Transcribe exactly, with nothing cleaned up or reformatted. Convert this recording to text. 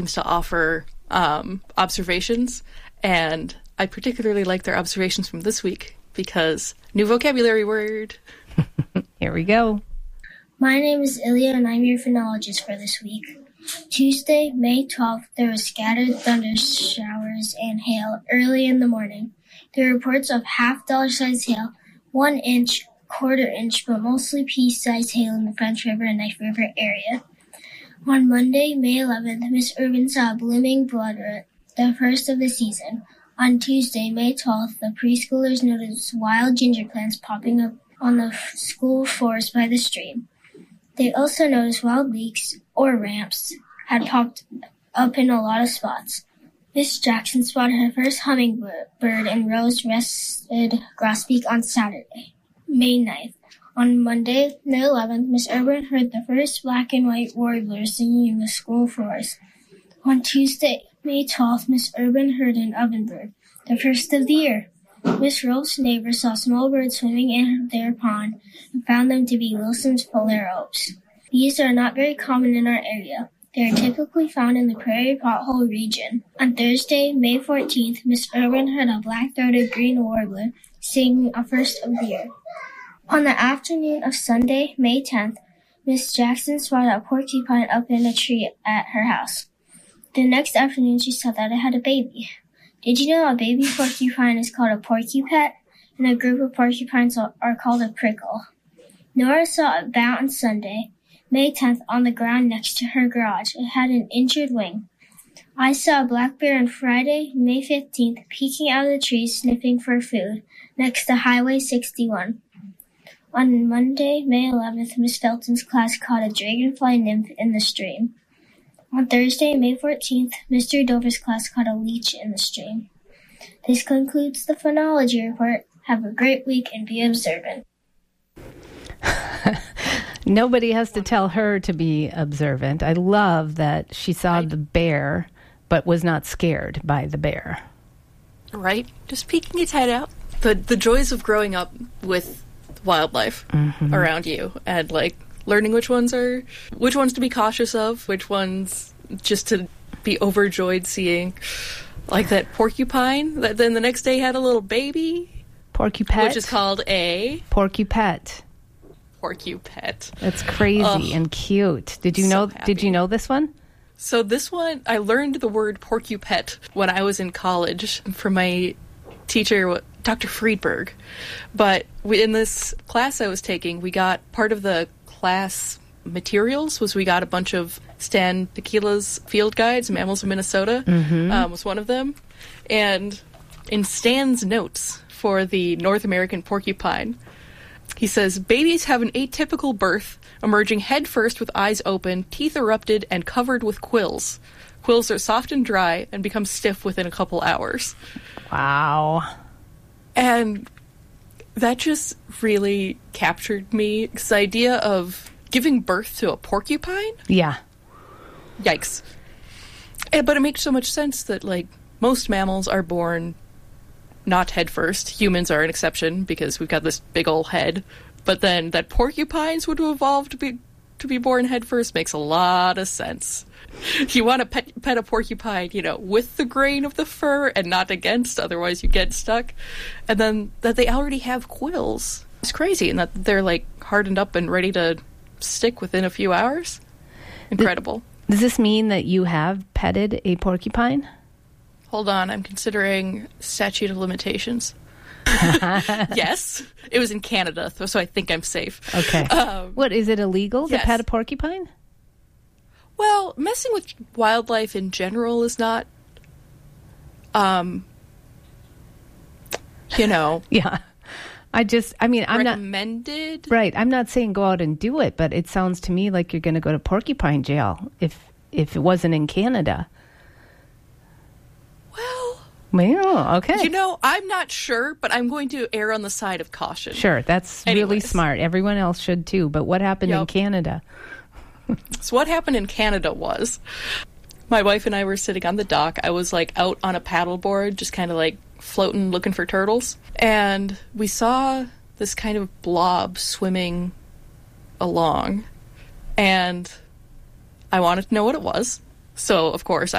to offer um, observations, and I particularly like their observations from this week because new vocabulary word. Here we go. My name is Ilya, and I'm your phonologist for this week. Tuesday, May twelfth, there was scattered thunder showers and hail early in the morning. There were reports of half-dollar-sized hail, one inch, quarter inch, but mostly pea-sized hail in the French River and Knife River area. On Monday, May eleventh, Miss Urban saw a blooming bloodroot, the first of the season. On Tuesday, May twelfth, the preschoolers noticed wild ginger plants popping up on the school forest by the stream. They also noticed wild leeks, or ramps, had popped up in a lot of spots. Miss Jackson spotted her first hummingbird and rose-rested grosbeak on Saturday, May ninth. On Monday, May eleventh, Miss Urban heard the first black and white warbler singing in the school forest. On Tuesday, May twelfth, Miss Urban heard an ovenbird, the first of the year. Miss Rose's neighbor saw small birds swimming in their pond and found them to be Wilson's phalaropes. These are not very common in our area. They are typically found in the prairie pothole region. On Thursday, May fourteenth, Miss Urban heard a black-throated green warbler singing a first of the year. On the afternoon of Sunday, May tenth, Miss Jackson spotted a porcupine up in a tree at her house. The next afternoon, she saw that it had a baby. Did you know a baby porcupine is called a porcupet, and a group of porcupines are called a prickle? Nora saw a bat on Sunday, May tenth, on the ground next to her garage. It had an injured wing. I saw a black bear on Friday, May fifteenth, peeking out of the trees sniffing for food next to Highway sixty-one. On Monday, May eleventh, Miss Felton's class caught a dragonfly nymph in the stream. On Thursday, May fourteenth, Mister Dover's class caught a leech in the stream. This concludes the phonology report. Have a great week and be observant. Nobody has to tell her to be observant. I love that she saw Right. the bear, but was not scared by the bear. Right? Just peeking its head out. The the joys of growing up with wildlife Mm-hmm. around you, and like learning which ones are which ones to be cautious of, which ones just to be overjoyed seeing. Like that porcupine that then the next day had a little baby, Porcupet. which is called a Porcupet. porcupet. That's crazy Ugh. and cute. Did you So know? happy. Did you know this one? So this one, I learned the word porcupet when I was in college from my teacher, Doctor Friedberg. But we, in this class I was taking, we got part of the class materials was we got a bunch of Stan Tequila's field guides, Mammals of Minnesota Mm-hmm. um, was one of them. And in Stan's notes for the North American porcupine, he says, babies have an atypical birth, emerging head first with eyes open, teeth erupted, and covered with quills. Quills are soft and dry and become stiff within a couple hours. Wow. And that just really captured me. This idea of giving birth to a porcupine? Yeah. Yikes. Eh, But it makes so much sense that, like, most mammals are born not head first. Humans are an exception because we've got this big old head. But then that porcupines would have evolved to be to be born head first makes a lot of sense. You want to pet, pet a porcupine, you know, with the grain of the fur and not against, otherwise you get stuck. And then that they already have quills. It's crazy, and that they're, like, hardened up and ready to stick within a few hours. Incredible. Does this mean that you have petted a porcupine? Hold on, I'm considering statute of limitations. Yes, it was in Canada, so I think I'm safe. Okay. Um, What, is it illegal yes. to pet a porcupine? well, messing with wildlife in general is not, um, you know, Yeah. I just, I mean, I'm not, recommended. right, I'm not saying go out and do it, but it sounds to me like you're going to go to porcupine jail if if it wasn't in Canada. Well, Well, okay. you know, I'm not sure, but I'm going to err on the side of caution. Sure, that's really Anyways. smart. Everyone else should too. But what happened in Yep. Canada? So what happened in Canada was, my wife and I were sitting on the dock. I was, like, out on a paddleboard, just kind of, like, floating, looking for turtles. And we saw this kind of blob swimming along. And I wanted to know what it was. So, of course,